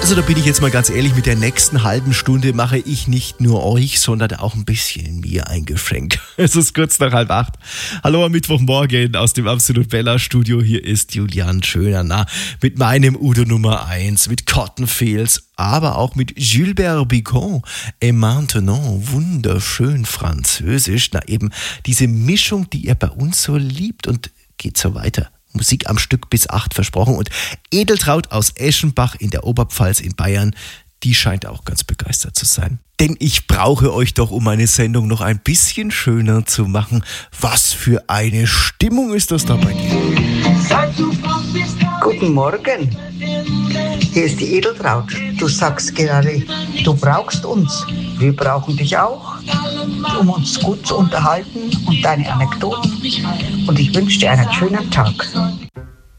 Also da bin ich jetzt mal ganz ehrlich, mit der nächsten halben Stunde mache ich nicht nur euch, sondern auch ein bisschen mir ein Geschenk. Es ist kurz nach 7:30. Hallo am Mittwochmorgen aus dem Absolut Bella Studio. Hier ist Julian Schöner mit meinem Udo Nummer 1, mit Cotton Fields, aber auch mit Gilbert Bicon. Et maintenant, wunderschön französisch. Na eben diese Mischung, die ihr bei uns so liebt, und geht so weiter. Musik am Stück bis 8 versprochen. Und Edeltraud aus Eschenbach in der Oberpfalz in Bayern, die scheint auch ganz begeistert zu sein. Denn ich brauche euch doch, um meine Sendung noch ein bisschen schöner zu machen. Was für eine Stimmung ist das da bei dir? Guten Morgen. Hier ist die Edeltraud. Du sagst gerade, du brauchst uns. Wir brauchen dich auch, um uns gut zu unterhalten und deine Anekdoten. Und ich wünsche dir einen schönen Tag.